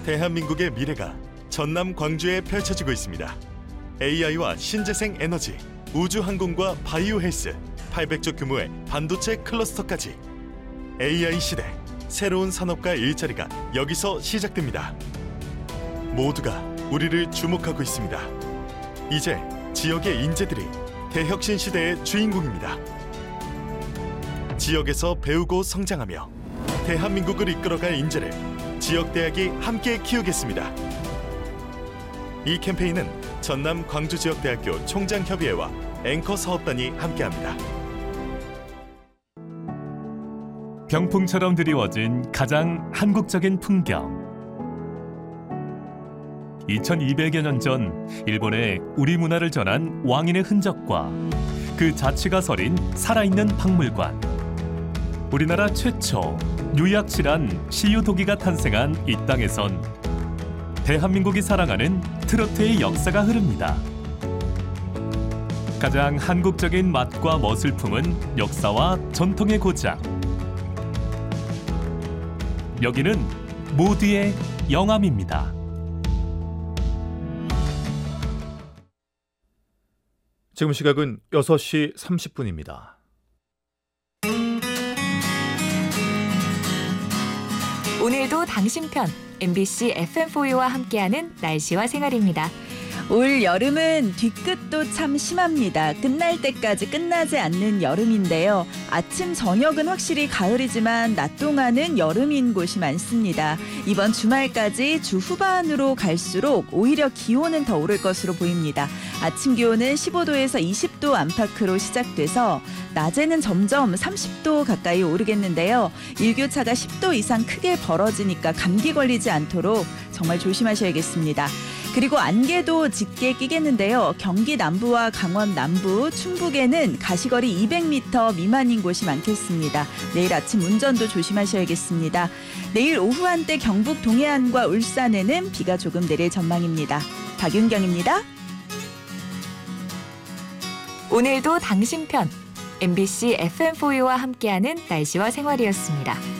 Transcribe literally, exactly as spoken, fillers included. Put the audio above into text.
대한민국의 미래가 전남 광주에 펼쳐지고 있습니다. 에이아이와 신재생 에너지, 우주항공과 바이오 헬스, 팔백 조 규모의 반도체 클러스터까지 에이아이 시대, 새로운 산업과 일자리가 여기서 시작됩니다. 모두가 우리를 주목하고 있습니다. 이제 지역의 인재들이 대혁신 시대의 주인공입니다. 지역에서 배우고 성장하며 대한민국을 이끌어갈 인재를 지역대학이 함께 키우겠습니다. 이 캠페인은 전남 광주지역대학교 총장협의회와 앵커 사업단이 함께합니다. 병풍처럼 드리워진 가장 한국적인 풍경. 이천이백여 년 전 일본에 우리 문화를 전한 왕인의 흔적과 그 자취가 서린 살아있는 박물관. 우리나라 최초 유약실한 시유도기가 탄생한 이 땅에선 대한민국이 사랑하는 트로트의 역사가 흐릅니다. 가장 한국적인 맛과 멋을 품은 역사와 전통의 고장. 여기는 모두의 영암입니다. 지금 시각은 여섯 시 삼십 분입니다. 오늘도 당신 편 엠비씨 에프엠포유와 함께하는 날씨와 생활입니다. 올 여름은 뒤끝도 참 심합니다. 끝날 때까지 끝나지 않는 여름인데요. 아침, 저녁은 확실히 가을이지만 낮 동안은 여름인 곳이 많습니다. 이번 주말까지 주 후반으로 갈수록 오히려 기온은 더 오를 것으로 보입니다. 아침 기온은 십오 도에서 이십 도 안팎으로 시작돼서 낮에는 점점 삼십 도 가까이 오르겠는데요. 일교차가 십 도 이상 크게 벌어지니까 감기 걸리지 않도록 정말 조심하셔야겠습니다. 그리고 안개도 짙게 끼겠는데요. 경기 남부와 강원 남부, 충북에는 가시거리 이백 미터 미만인 곳이 많겠습니다. 내일 아침 운전도 조심하셔야겠습니다. 내일 오후 한때 경북 동해안과 울산에는 비가 조금 내릴 전망입니다. 박윤경입니다. 오늘도 당신 편 엠비씨 에프엠포유와 함께하는 날씨와 생활이었습니다.